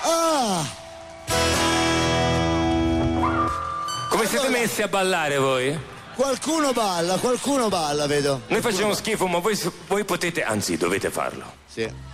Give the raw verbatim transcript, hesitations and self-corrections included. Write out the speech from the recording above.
Ah! Come siete messi a ballare voi? Qualcuno balla, qualcuno balla, vedo. Noi facciamo schifo, ma voi, voi potete, anzi dovete farlo. Sì.